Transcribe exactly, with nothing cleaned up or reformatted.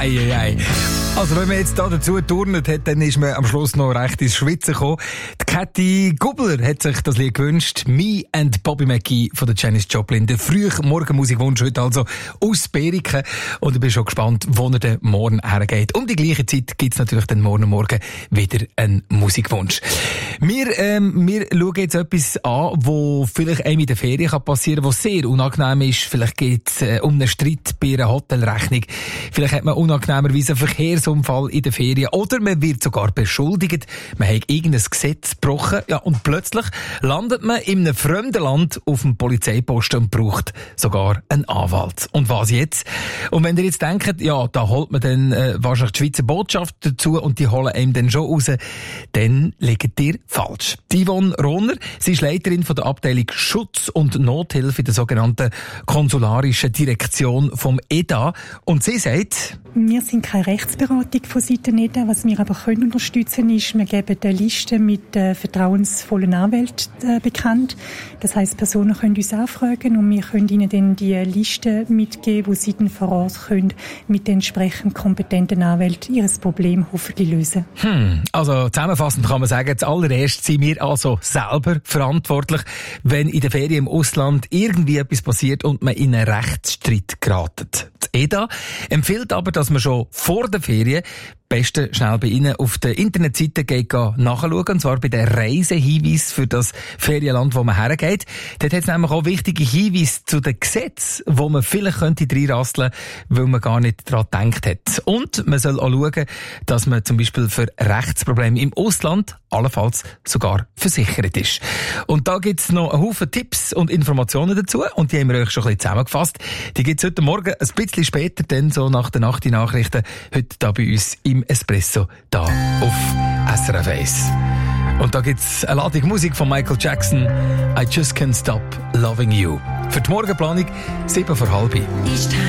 Ei, ei, ei. Also wenn man jetzt da dazu geturnt hat, dann ist man am Schluss noch recht ins Schwitzen gekommen. Die Kathi Gubler hat sich das Lied gewünscht. Me and Bobby McGee von der Janis Joplin. Der frühe Morgenmusikwunsch heute also aus Beriken. Und ich bin schon gespannt, wo er denn morgen hergeht. Um die gleiche Zeit gibt's natürlich dann morgen Morgen wieder einen Musikwunsch. Wir, ähm, wir schauen jetzt etwas an, wo vielleicht einem in der Ferien kann passieren kann, was sehr unangenehm ist. Vielleicht geht es äh, um einen Streit bei einer Hotelrechnung. Vielleicht hat man unangenehmerweise einen Verkehrsunfall in der Ferien. Oder man wird sogar beschuldigt, man hat irgendein Gesetz gebrochen. Ja, und plötzlich landet man in einem fremden Land auf dem Polizeiposten und braucht sogar einen Anwalt. Und was jetzt? Und wenn ihr jetzt denkt, ja, da holt man dann äh, wahrscheinlich die Schweizer Botschaft dazu und die holen einem dann schon raus, dann liegt ihr falsch. Die Yvonne Rohner, sie ist Leiterin von der Abteilung Schutz und Nothilfe in der sogenannten konsularischen Direktion vom E D A. Und sie sagt: Wir sind keine Rechtsberatung von Seiten E D A. Was wir aber können unterstützen ist, wir geben eine Liste mit äh, vertrauensvollen Anwälten äh, bekannt. Das heisst, Personen können uns anfragen und wir können ihnen dann die Liste mitgeben, wo sie dann vor Ort können mit den entsprechend kompetenten Anwälten ihr Problem hoffentlich lösen. Hm, also zusammenfassend kann man sagen, zuallererst sind wir also selber verantwortlich, wenn in der Ferien im Ausland irgendwie etwas passiert und man in einen Rechtsstreit geratet. Das E D A empfiehlt aber, dass man schon vor der Ferien besten schnell bei Ihnen auf der Internetseite geht nachschauen, und zwar bei den Reisehinweisen für das Ferienland, wo man hergeht. Dort hat es nämlich auch wichtige Hinweise zu den Gesetzen, wo man vielleicht könnte reinrasseln, weil man gar nicht daran gedacht hat. Und man soll auch schauen, dass man zum Beispiel für Rechtsprobleme im Ausland allenfalls sogar versichert ist. Und da gibt's noch einen Haufen Tipps und Informationen dazu, und die haben wir euch schon ein bisschen zusammengefasst. Die gibt's heute Morgen ein bisschen später, dann so nach den Nacht die Nachrichten, heute da bei uns im Espresso, da auf S R F eins. Und da gibt's eine Ladung Musik von Michael Jackson, I Just Can't Stop Loving You. Für die Morgenplanung sieben vor halb.